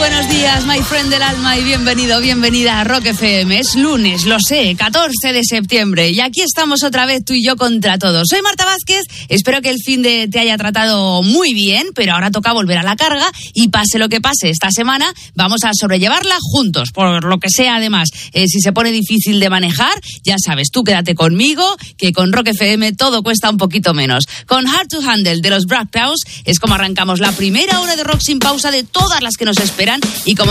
buenos días, my friend del alma, y bienvenido, bienvenida a Rock FM. Es lunes, lo sé, 14 de septiembre, y aquí estamos otra vez tú y yo contra todos. Soy Marta Vázquez, espero que el fin de te haya tratado muy bien, pero ahora toca volver a la carga, y pase lo que pase esta semana, vamos a sobrellevarla juntos, por lo que sea. Además, si se pone difícil de manejar, ya sabes, tú quédate conmigo, que con Rock FM todo cuesta un poquito menos. Con Hard to Handle de los Black Crowes es como arrancamos la primera hora de rock sin pausa de todas las que nos esperan, y como